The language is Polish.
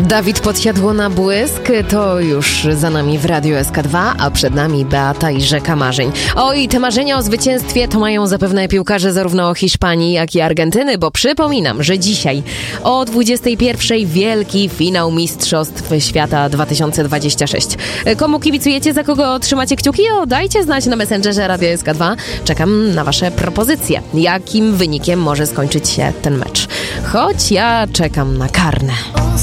Dawid podsiadło na błysk, to już za nami w Radiu SK2, a przed nami Beata i Rzeka Marzeń. Oj, te marzenia o zwycięstwie to mają zapewne piłkarze zarówno Hiszpanii, jak i Argentyny, bo przypominam, że dzisiaj o 21:00 wielki finał Mistrzostw Świata 2026. Komu kibicujecie, za kogo trzymacie kciuki? Dajcie znać na Messengerze Radia SK2. Czekam na wasze propozycje. Jakim wynikiem może skończyć się ten mecz? Choć ja czekam na karne.